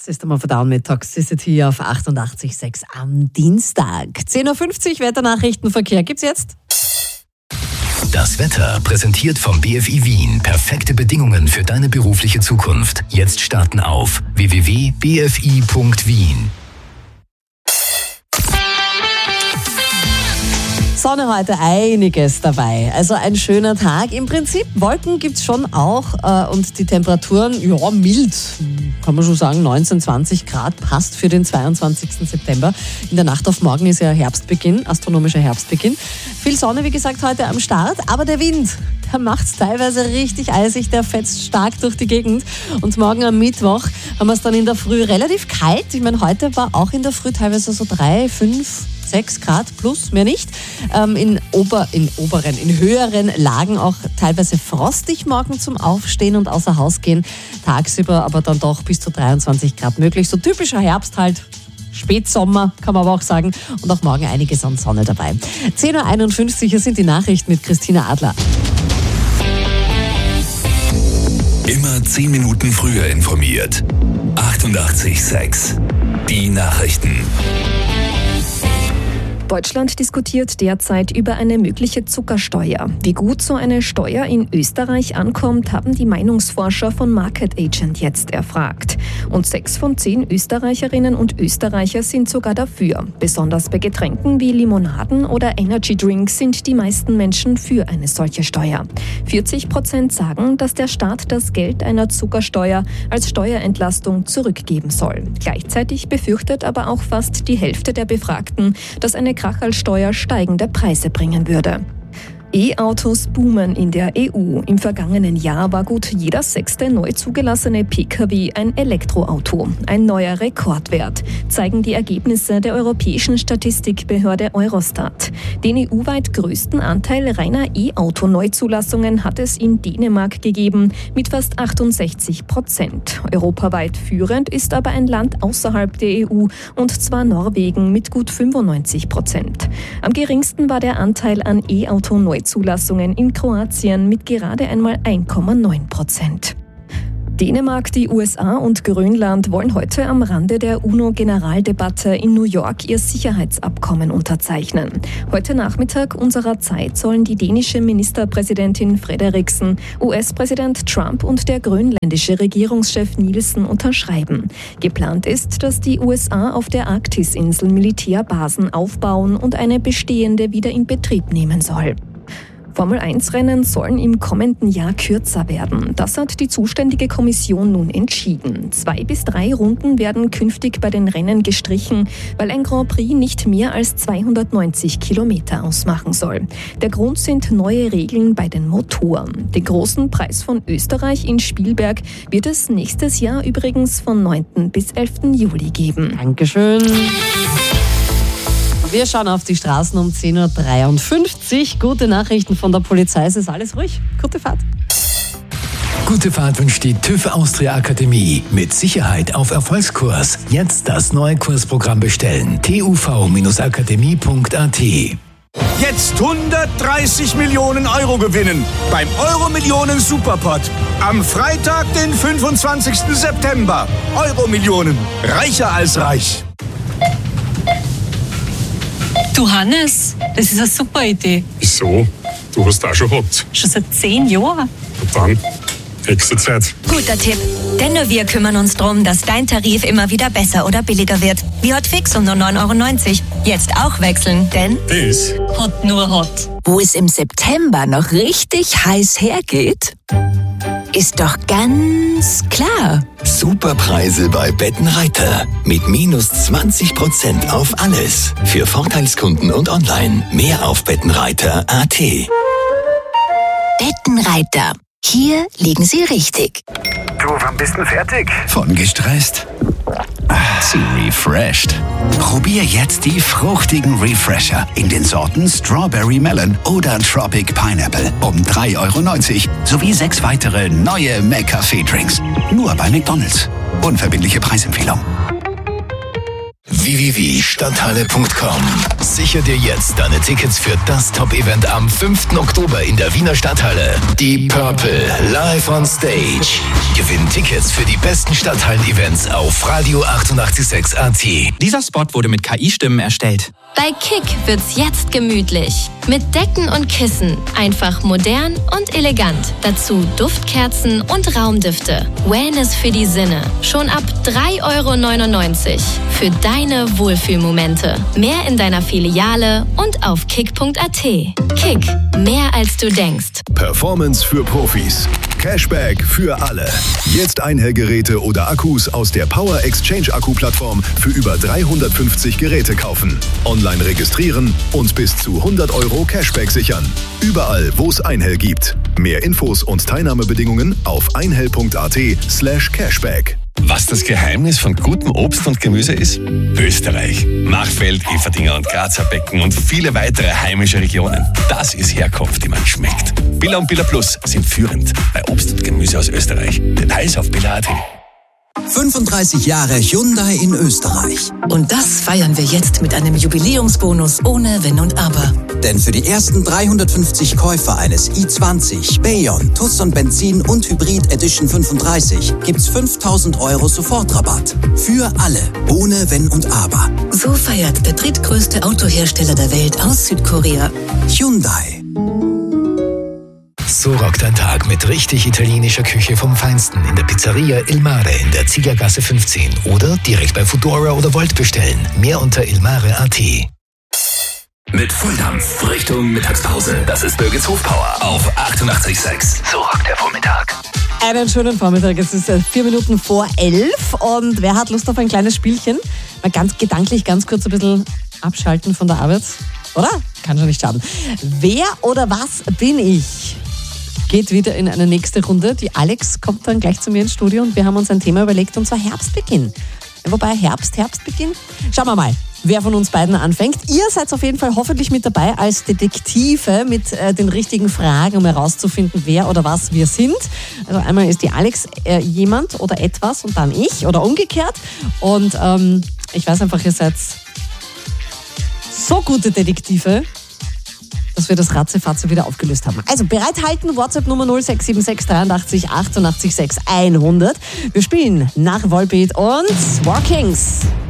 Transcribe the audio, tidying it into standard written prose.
Das ist einmal verdauen mit Toxicity auf 88,6 am Dienstag. 10.50 Uhr Wetternachrichtenverkehr gibt's jetzt. Das Wetter präsentiert vom BFI Wien. Perfekte Bedingungen für deine berufliche Zukunft. Jetzt starten auf www.bfi.wien. Sonne heute, einiges dabei. Also ein schöner Tag. Im Prinzip Wolken gibt's schon auch und die Temperaturen, ja, mild, kann man schon sagen, 19, 20 Grad passt für den 22. September. In der Nacht auf morgen ist ja Herbstbeginn, astronomischer Herbstbeginn. Viel Sonne, wie gesagt, heute am Start, aber der Wind, der macht's teilweise richtig eisig, der fetzt stark durch die Gegend. Und morgen am Mittwoch haben wir es dann in der Früh relativ kalt. Ich meine, heute war auch in der Früh teilweise so 3, 5, 6 Grad plus, mehr nicht. In höheren Lagen auch teilweise frostig morgen zum Aufstehen und außer Haus gehen. Tagsüber aber dann doch bis zu 23 Grad möglich. So typischer Herbst halt. Spätsommer, kann man aber auch sagen. Und auch morgen einiges an Sonne dabei. 10.51 Uhr sind die Nachrichten mit Christina Adler. Immer 10 Minuten früher informiert. 88,6. Die Nachrichten. Deutschland diskutiert derzeit über eine mögliche Zuckersteuer. Wie gut so eine Steuer in Österreich ankommt, haben die Meinungsforscher von Market Agent jetzt erfragt. Und 6 von 10 Österreicherinnen und Österreicher sind sogar dafür. Besonders bei Getränken wie Limonaden oder Energy Drinks sind die meisten Menschen für eine solche Steuer. 40% sagen, dass der Staat das Geld einer Zuckersteuer als Steuerentlastung zurückgeben soll. Gleichzeitig befürchtet aber auch fast die Hälfte der Befragten, dass eine Kracherlsteuer steigende Preise bringen würde. E-Autos boomen in der EU. Im vergangenen Jahr war gut jeder 6. neu zugelassene Pkw ein Elektroauto. Ein neuer Rekordwert, zeigen die Ergebnisse der europäischen Statistikbehörde Eurostat. Den EU-weit größten Anteil reiner E-Auto-Neuzulassungen hat es in Dänemark gegeben, mit fast 68%. Europaweit führend ist aber ein Land außerhalb der EU, und zwar Norwegen mit gut 95%. Am geringsten war der Anteil an E-Auto-Neuzulassungen in Kroatien mit gerade einmal 1,9%. Dänemark, die USA und Grönland wollen heute am Rande der UNO-Generaldebatte in New York ihr Sicherheitsabkommen unterzeichnen. Heute Nachmittag unserer Zeit sollen die dänische Ministerpräsidentin Frederiksen, US-Präsident Trump und der grönländische Regierungschef Nielsen unterschreiben. Geplant ist, dass die USA auf der Arktisinsel Militärbasen aufbauen und eine bestehende wieder in Betrieb nehmen soll. Formel-1-Rennen sollen im kommenden Jahr kürzer werden. Das hat die zuständige Kommission nun entschieden. 2 bis 3 Runden werden künftig bei den Rennen gestrichen, weil ein Grand Prix nicht mehr als 290 Kilometer ausmachen soll. Der Grund sind neue Regeln bei den Motoren. Den großen Preis von Österreich in Spielberg wird es nächstes Jahr übrigens von 9. bis 11. Juli geben. Dankeschön. Wir schauen auf die Straßen um 10.53 Uhr. Gute Nachrichten von der Polizei. Es ist alles ruhig. Gute Fahrt. Gute Fahrt wünscht die TÜV Austria Akademie. Mit Sicherheit auf Erfolgskurs. Jetzt das neue Kursprogramm bestellen. tuv-akademie.at. Jetzt 130 Millionen Euro gewinnen beim Euro-Millionen Superpot. Am Freitag, den 25. September. Euro-Millionen. Reicher als reich. Du Hannes, das ist eine super Idee. Wieso? Du hast auch schon gehabt. Schon seit 10 Jahren. Und dann? Nächste Zeit. Guter Tipp. Denn nur wir kümmern uns darum, dass dein Tarif immer wieder besser oder billiger wird. Wie Hotfix um nur 9,90 €. Jetzt auch wechseln, denn Das Hot nur Hot. Wo es im September noch richtig heiß hergeht, ist doch ganz klar. Superpreise bei Bettenreiter. Mit minus 20% auf alles. Für Vorteilskunden und online. Mehr auf bettenreiter.at. Bettenreiter. Hier liegen Sie richtig. Du, wann bist du fertig? Von gestresst zu refreshed. Probier jetzt die fruchtigen Refresher in den Sorten Strawberry Melon oder Tropic Pineapple um 3,90 € sowie 6 weitere neue McCafé Drinks. Nur bei McDonald's. Unverbindliche Preisempfehlung. www.stadthalle.com. Sicher dir jetzt deine Tickets für das Top-Event am 5. Oktober in der Wiener Stadthalle. Die Purple live on stage. Gewinn Tickets für die besten Stadthallen-Events auf Radio 886 AT. Dieser Spot wurde mit KI-Stimmen erstellt. Bei Kick wird's jetzt gemütlich. Mit Decken und Kissen. Einfach modern und elegant. Dazu Duftkerzen und Raumdüfte. Wellness für die Sinne. Schon ab 3,99 € für deine Wohlfühlmomente. Mehr in deiner Filiale und auf kick.at. Kick. Mehr als du denkst. Performance für Profis. Cashback für alle. Jetzt Einhellgeräte oder Akkus aus der Power Exchange Akku-Plattform für über 350 Geräte kaufen. Online registrieren und bis zu 100 € Cashback sichern. Überall, wo es Einhell gibt. Mehr Infos und Teilnahmebedingungen auf einhell.at/Cashback. Was das Geheimnis von gutem Obst und Gemüse ist? Österreich. Machfeld, Everdinger und Grazer Becken und viele weitere heimische Regionen. Das ist Herkunft, die man schmeckt. Billa und Billa Plus sind führend bei Obst und Gemüse aus Österreich. Details auf billa.at. 35 Jahre Hyundai in Österreich. Und das feiern wir jetzt mit einem Jubiläumsbonus ohne Wenn und Aber. Denn für die ersten 350 Käufer eines i20, Bayon, Tucson Benzin und Hybrid Edition 35 gibt's 5.000 € Sofortrabatt. Für alle, ohne Wenn und Aber. So feiert der drittgrößte Autohersteller der Welt aus Südkorea. Hyundai. So rockt ein Tag mit richtig italienischer Küche vom Feinsten in der Pizzeria Il Mare in der Ziegergasse 15 oder direkt bei Foodora oder Volt bestellen. Mehr unter ilmare.at. Mit Volldampf Richtung Mittagspause. Das ist Birgits Hofpower auf 88,6. So rockt der Vormittag. Einen schönen Vormittag. Es ist 4 Minuten vor 11 und wer hat Lust auf ein kleines Spielchen? Mal ganz gedanklich, ganz kurz ein bisschen abschalten von der Arbeit, oder? Kann schon nicht schaden. Wer oder was bin ich? Geht wieder in eine nächste Runde. Die Alex kommt dann gleich zu mir ins Studio und wir haben uns ein Thema überlegt und zwar Herbstbeginn. Wobei Herbstbeginn. Schauen wir mal, wer von uns beiden anfängt. Ihr seid auf jeden Fall hoffentlich mit dabei als Detektive mit den richtigen Fragen, um herauszufinden, wer oder was wir sind. Also einmal ist die Alex jemand oder etwas und dann ich oder umgekehrt. Und ich weiß einfach, ihr seid so gute Detektive, dass wir das Ratzefatze wieder aufgelöst haben. Also bereithalten, WhatsApp-Nummer 0676 83 88 6 100. Wir spielen nach Volbeat und War Kings.